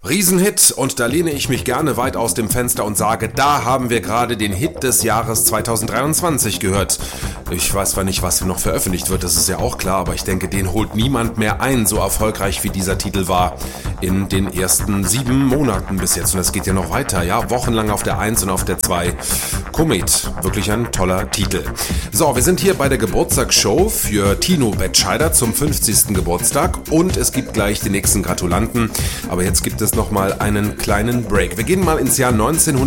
Riesenhit, und da lehne ich mich gerne weit aus dem Fenster und sage, da haben wir gerade den Hit des Jahres 2023 gehört. Ich weiß zwar nicht, was noch veröffentlicht wird, das ist ja auch klar, aber ich denke, den holt niemand mehr ein, so erfolgreich wie dieser Titel war in den ersten 7 Monaten bis jetzt. Und es geht ja noch weiter, ja, wochenlang auf der 1 und auf der 2. Komet, wirklich ein toller Titel. So, wir sind hier bei der Geburtstagsshow für Tino Betscheider zum 50. Geburtstag und es gibt gleich den nächsten Gratulanten, aber jetzt gibt es nochmal einen kleinen Break. Wir gehen mal ins Jahr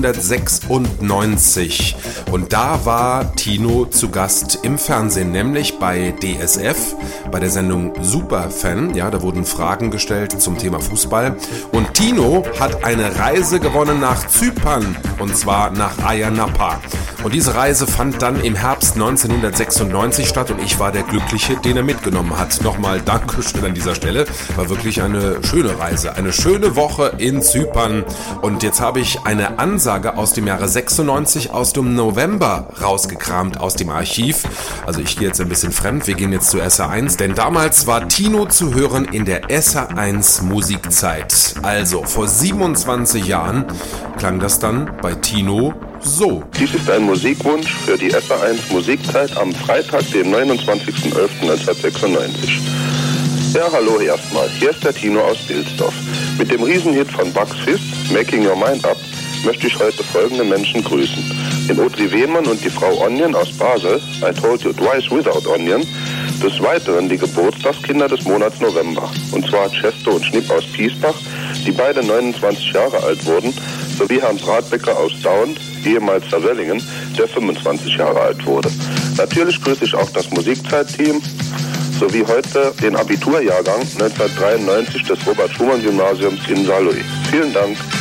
1996 und da war Tino zu Gast im Fernsehen, nämlich bei DSF, bei der Sendung Superfan. Ja, da wurden Fragen gestellt zum Thema Fußball und Tino hat eine Reise gewonnen nach Zypern und zwar nach Ayia Napa. Und diese Reise fand dann im Herbst 1996 statt und ich war der Glückliche, den er mitgenommen hat. Nochmal Dankeschön an dieser Stelle. War wirklich eine schöne Reise, eine schöne Woche in Zypern. Und jetzt habe ich eine Ansage aus dem Jahre 96 aus dem November rausgekramt aus dem Archiv. Also ich gehe jetzt ein bisschen fremd, wir gehen jetzt zu SR1, denn damals war Tino zu hören in der SR1 Musikzeit. Also vor 27 Jahren klang das dann bei Tino so. Dies ist ein Musikwunsch für die SR1 Musikzeit am Freitag, dem 29.11.1996. Ja, hallo erstmal. Hier ist der Tino aus Bilsdorf. Mit dem Riesenhit von Bucks Fizz, Making Your Mind Up, möchte ich heute folgende Menschen grüßen. Den Audrey Wehmann und die Frau Onion aus Basel, I Told You Twice Without Onion. Des Weiteren die Geburtstagskinder des Monats November. Und zwar Chesto und Schnipp aus Piesbach, die beide 29 Jahre alt wurden, sowie Herrn Bratbecker aus Daun, ehemals Savellingen, der 25 Jahre alt wurde. Natürlich grüße ich auch das Musikzeit-Team sowie heute den Abiturjahrgang 1993 des Robert-Schumann-Gymnasiums in Saarlouis. Vielen Dank.